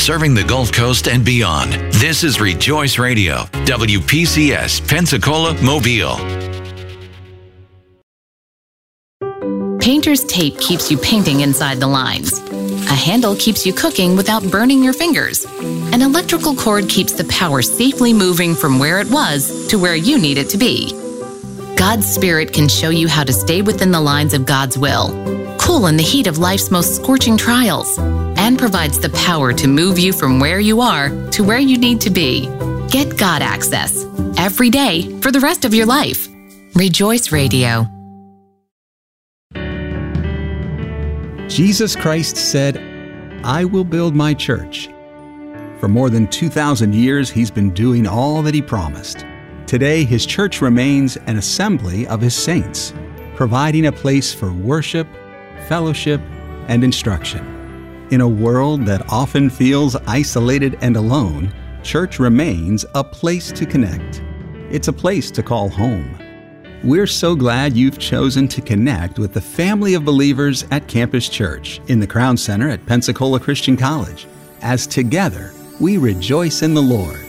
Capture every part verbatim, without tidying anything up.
serving the Gulf Coast and beyond. This is Rejoice Radio, W P C S, Pensacola, Mobile. Painter's tape keeps you painting inside the lines. A handle keeps you cooking without burning your fingers. An electrical cord keeps the power safely moving from where it was to where you need it to be. God's Spirit can show you how to stay within the lines of God's will, cool in the heat of life's most scorching trials, and provides the power to move you from where you are to where you need to be. Get God access every day for the rest of your life. Rejoice Radio. Jesus Christ said, "I will build my church." For more than two thousand years, he's been doing all that he promised. Today, his church remains an assembly of his saints, providing a place for worship, fellowship, and instruction. In a world that often feels isolated and alone, church remains a place to connect. It's a place to call home. We're so glad you've chosen to connect with the family of believers at Campus Church in the Crown Center at Pensacola Christian College, as together we rejoice in the Lord.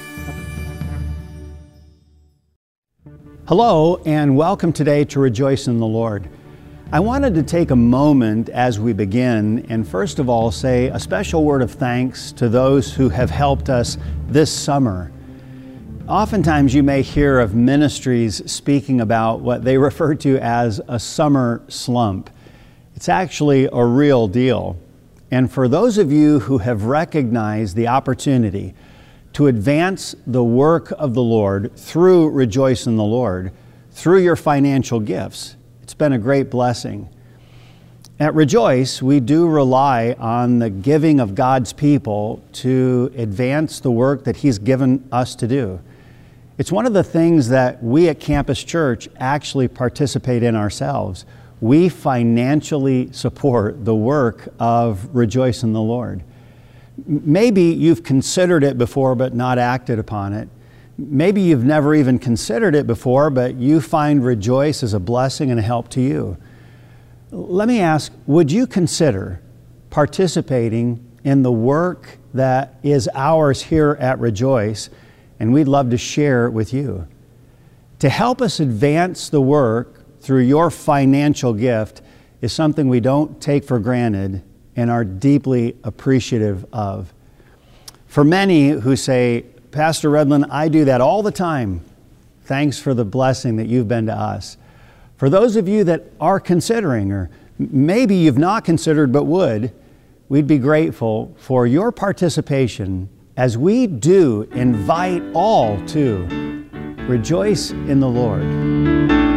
Hello, and welcome today to Rejoice in the Lord. I wanted to take a moment as we begin and first of all say a special word of thanks to those who have helped us this summer. Oftentimes you may hear of ministries speaking about what they refer to as a summer slump. It's actually a real deal. And for those of you who have recognized the opportunity to advance the work of the Lord through Rejoice in the Lord, through your financial gifts, it's been a great blessing. At Rejoice, we do rely on the giving of God's people to advance the work that He's given us to do. It's one of the things that we at Campus Church actually participate in ourselves. We financially support the work of Rejoice in the Lord. Maybe you've considered it before but not acted upon it. Maybe you've never even considered it before, but you find Rejoice as a blessing and a help to you. Let me ask, would you consider participating in the work that is ours here at Rejoice? And we'd love to share it with you. To help us advance the work through your financial gift is something we don't take for granted and are deeply appreciative of. For many who say, "Pastor Redlin, I do that all the time. Thanks for the blessing that you've been to us." For those of you that are considering, or maybe you've not considered but would, we'd be grateful for your participation as we do invite all to rejoice in the Lord.